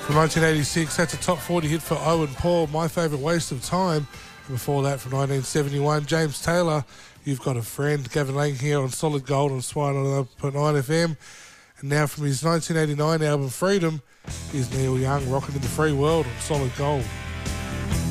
From 1986, that's a top 40 hit for Owen Paul, My Favourite Waste of Time. And before that, from 1971, James Taylor, You've Got a Friend. Gavin Lang here on Solid Gold on Swine on 1.9 FM. And now from his 1989 album Freedom, here's Neil Young rocking in the free world on Solid Gold.